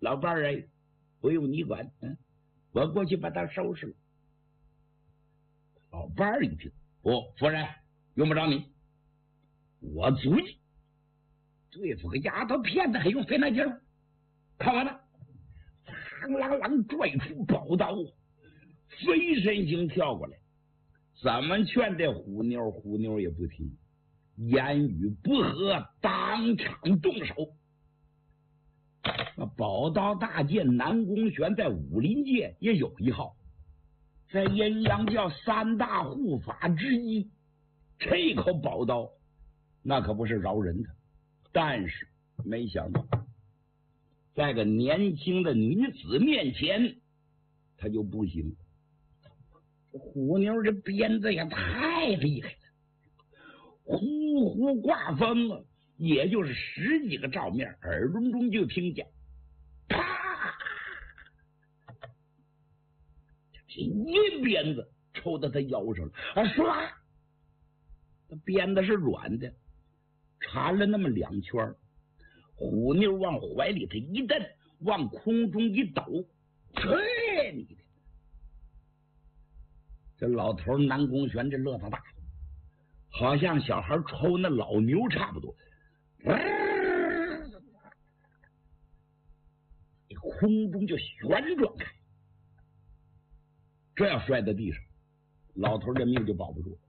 老伴儿哎，不用你管，我过去把他收拾了。老伴儿一听，不，夫人用不着你，我足矣。对付个丫头片子还用费那劲儿？看我的！啷啷啷拽出宝刀，飞身形跳过来，怎么劝这虎妞，虎妞也不听，言语不合，当场动手。那宝刀大剑南宫玄在武林界也有一号，在阴阳教三大护法之一，这口宝刀那可不是饶人的。但是没想到，在个年轻的女子面前，他就不行。虎妞这鞭子也太厉害了，呼呼刮风了，也就是10几个照面，耳中中就听见啪，这一鞭子抽到他腰上了，唰，那鞭子是软的，缠了那么2圈，虎妞往怀里头一蹬，往空中一抖，吹你的！这老头南宫玄这乐他大，好像小孩抽那老牛差不多，空中就旋转开，这要摔在地上，老头这命就保不住。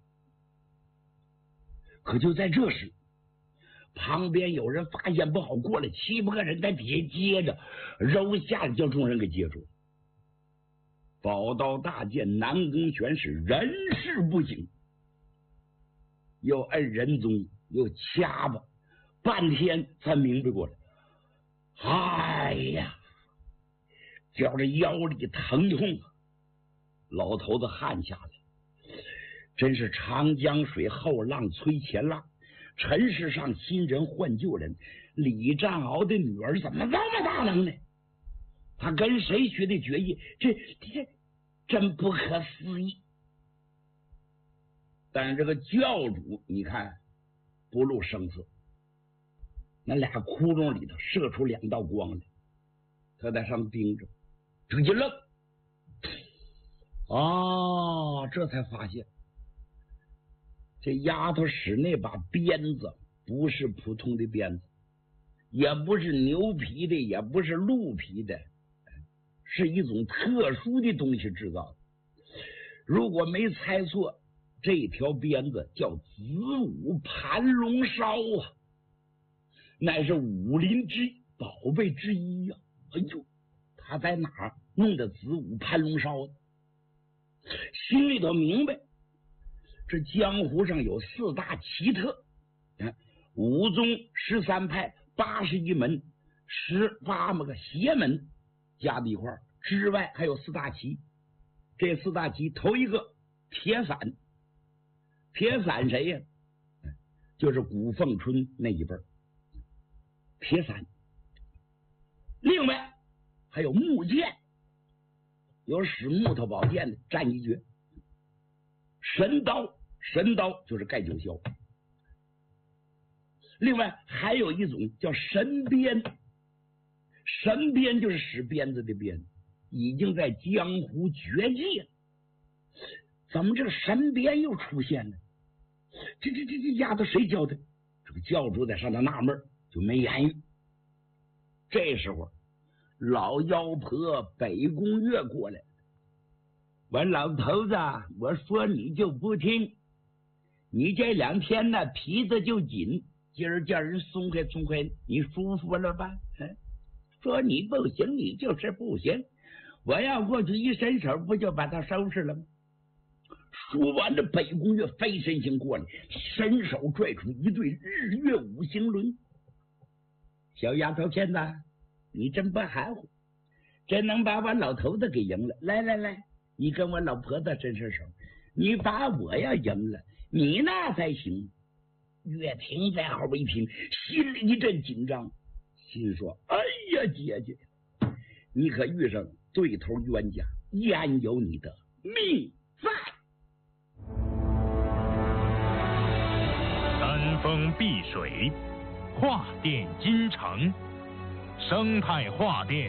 可就在这时，旁边有人发现不好，过来7、8个人在底下接着，揉下来叫众人给接住。宝刀大剑南宫玄是人事不省，又摁人中，又掐吧，半天才明白过来。哎呀，觉着腰里疼痛啊！老头子汗下来，真是长江水后浪推前浪，尘世上新人换旧人。李占鳌的女儿怎么这么大能耐？他跟谁学的绝艺？这真不可思议。但是这个教主，你看不露声色，那俩窟窿里头射出2道光来，他在上盯着，这一愣，这才发现这丫头使那把鞭子不是普通的鞭子，也不是牛皮的，也不是鹿皮的，是一种特殊的东西制造的。如果没猜错，这条鞭子叫子午盘龙烧啊，乃是武林之宝贝之一呀。哎呦，他在哪儿弄的子午盘龙烧呢？心里头明白，这江湖上有4大奇特，5宗13派81门18个邪门加在一块儿之外，还有4大奇。这4大奇头一个铁伞，铁伞谁呀？就是古凤春那一辈儿铁伞。另外还有木剑，有使木头宝剑的战一绝。神刀，神刀就是盖九霄。另外还有一种叫神鞭，神鞭就是使鞭子的鞭，已经在江湖绝迹了。怎么这个神鞭又出现了？这丫头谁教的？这个教主在上头纳闷，就没言语。这时候老妖婆北宫月过来，我老头子，我说你就不听，你这2天呢皮子就紧，今儿叫人松开松开，你舒服了吧？说你不行，你就是不行，我要过去一伸手，不就把他收拾了吗？说完了，北宫月飞身形过来，伸手拽出一对日月5行轮。小丫头片子，你真不含糊，真能把我老头子给赢了。来来来，你跟我老婆子伸伸手，你把我要赢了，你那才行。岳婷在后边一听，心里一阵紧张，心说：哎呀，姐姐，你可遇上对头冤家，焉有你的命在？ 山峰碧水，画电金城，生态画电。